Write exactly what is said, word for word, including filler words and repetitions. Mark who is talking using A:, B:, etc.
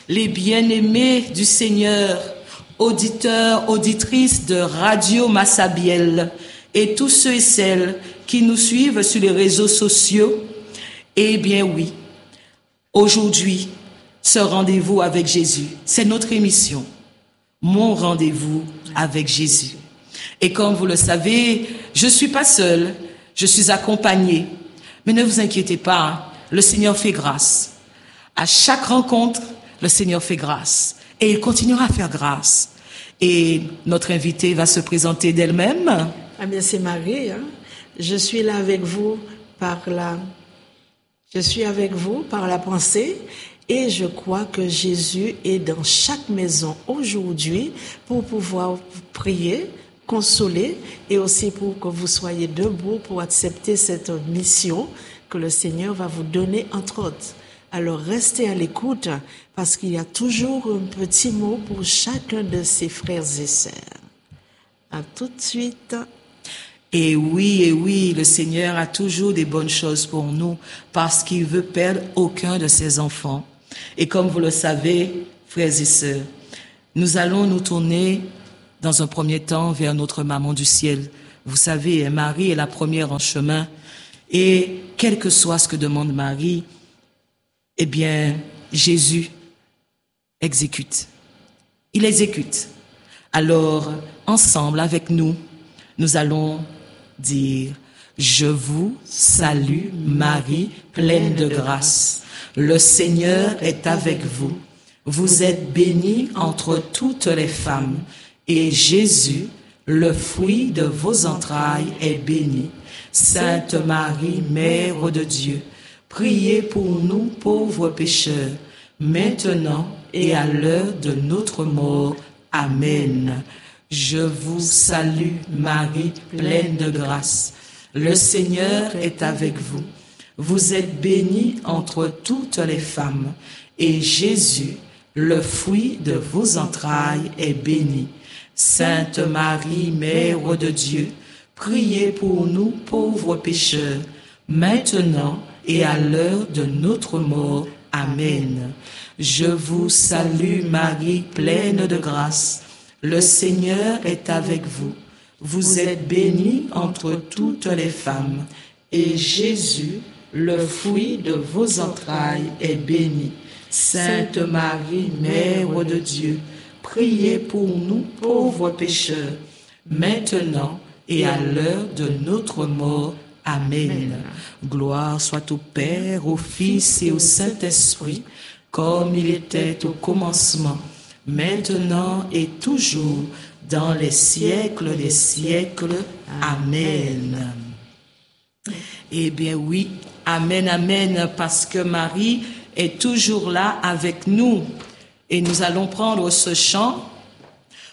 A: les bien-aimés du Seigneur, auditeurs, auditrices de Radio Massabielle et tous ceux et celles qui nous suivent sur les réseaux sociaux, eh bien oui, aujourd'hui, ce rendez-vous avec Jésus, c'est notre émission, mon rendez-vous avec Jésus. Et comme vous le savez, je ne suis pas seule, je suis accompagnée. Mais ne vous inquiétez pas, le Seigneur fait grâce. À chaque rencontre, le Seigneur fait grâce. Et il continuera à faire grâce. Et notre invitée va se présenter d'elle-même.
B: Ah bien, c'est Marie. Hein? Je suis là avec vous par la... Je suis avec vous par la pensée. Et je crois que Jésus est dans chaque maison aujourd'hui pour pouvoir prier, consoler et aussi pour que vous soyez debout pour accepter cette mission que le Seigneur va vous donner entre autres. Alors restez à l'écoute parce qu'il y a toujours un petit mot pour chacun de ses frères et sœurs. À tout de suite.
A: Et oui, et oui, le Seigneur a toujours des bonnes choses pour nous parce qu'il veut perdre aucun de ses enfants. Et comme vous le savez, frères et sœurs, nous allons nous tourner dans un premier temps vers notre maman du ciel. Vous savez, Marie est la première en chemin. Et quel que soit ce que demande Marie, eh bien, Jésus exécute. Il exécute. Alors, ensemble, avec nous, nous allons dire « Je vous salue, Marie, pleine de grâce. Le Seigneur est avec vous. Vous êtes bénie entre toutes les femmes. Et Jésus, le fruit de vos entrailles, est béni. Sainte Marie, Mère de Dieu, priez pour nous pauvres pécheurs, maintenant et à l'heure de notre mort. Amen. Je vous salue, Marie, pleine de grâce. Le Seigneur est avec vous. Vous êtes bénie entre toutes les femmes, et Jésus, le fruit de vos entrailles, est béni. Sainte Marie, Mère de Dieu, priez pour nous pauvres pécheurs, maintenant et à l'heure de notre mort. Amen. Je vous salue, Marie, pleine de grâce. Le Seigneur est avec vous. Vous êtes bénie entre toutes les femmes, et Jésus, le fruit de vos entrailles, est béni. Sainte Marie, Mère de Dieu, priez pour nous pauvres pécheurs, maintenant et à l'heure de notre mort. Amen. Gloire soit au Père, au Fils et au Saint-Esprit, comme il était au commencement, maintenant et toujours, dans les siècles des siècles. Amen. Eh bien oui, Amen, Amen, parce que Marie est toujours là avec nous. Et nous allons prendre ce chant